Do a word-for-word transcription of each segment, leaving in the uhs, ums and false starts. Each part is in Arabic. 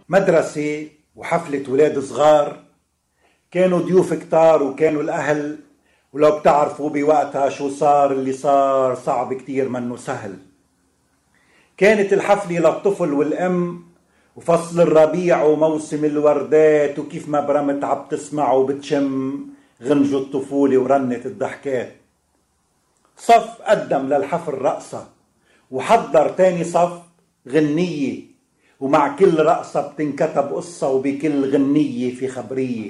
مدرسة وحفلة ولاد صغار، كانوا ضيوف كتار وكانوا الأهل، ولو بتعرفوا بوقتها شو صار اللي صار صعب كتير منه سهل. كانت الحفلة للطفل والأم وفصل الربيع وموسم الوردات، وكيف ما برمت عم تسمع وبتشم غنج الطفولة ورنة الضحكات. صف قدم للحفل رقصة وحضر تاني صف غنية، ومع كل رقصة بتنكتب قصة وبكل غنية في خبرية.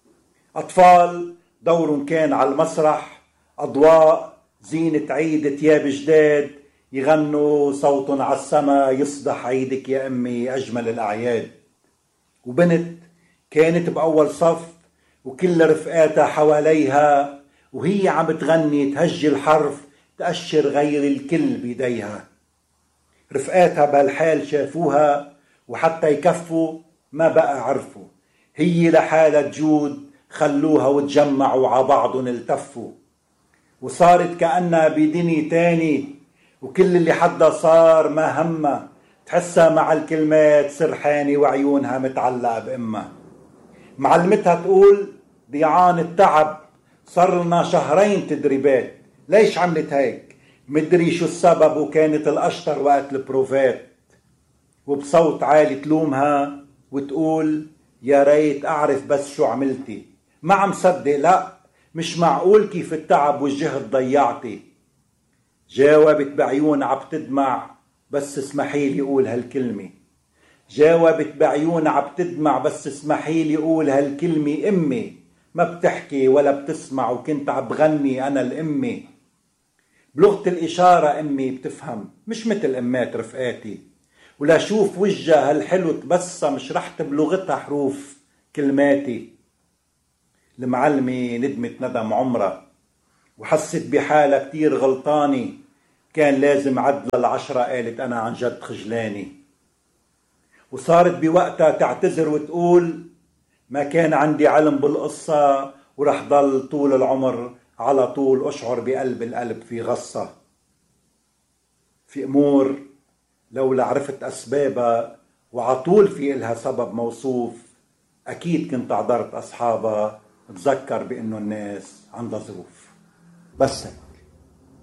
أطفال دورهم كان على المسرح، أضواء زينة عيد تياب جداد، يغنوا صوت على السما يصدح عيدك يا أمي أجمل الأعياد. وبنت كانت بأول صف وكل رفقاتها حواليها، وهي عم بتغني تهجي الحرف تأشر غير الكل بيديها. رفقاتها بهالحال شافوها وحتى يكفوا ما بقى عرفوا، هي لحالها تجود خلوها وتجمعوا ع بعضهم التفوا. وصارت كأنها بدني تاني، وكل اللي حدا صار ما همها، تحسها مع الكلمات سرحانة وعيونها متعلقة بأمها. معلمتها تقول ضيعان التعب، صار لنا شهرين تدريبات، ليش عملت هيك؟ مدري شو السبب، وكانت الأشطر وقت البروفات. وبصوت عالي تلومها وتقول يا ريت أعرف بس شو عملتي، ما عم صدق، لا مش معقول كيف التعب والجهد ضيعتي. جاوبت بعيون عم تدمع بس اسمحيلي أقول هالكلمة، جاوبت بعيون عم تدمع بس اسمحيلي أقول هالكلمة. أمي ما بتحكي ولا بتسمع وكنت عم بغني أنا الأمي. بلغة الإشارة أمي بتفهم، مش مثل أمات رفقاتي، ولا شوف وجهها هالحلو تبسم شرحت بلغتها حروف كلماتي. المعلمة ندمت ندم عمرها وحست بحالها كتير غلطاني، كان لازم عدل العشرة، قالت أنا عن جد خجلاني. وصارت بوقتها تعتذر وتقول ما كان عندي علم بالقصة، ورح ضل طول العمر على طول أشعر بقلب القلب في غصة. في أمور لولا عرفت أسبابها وعطول في إلها سبب موصوف، أكيد كنت عذرت أصحابها، تذكر بأنه الناس عندها ظروف. بس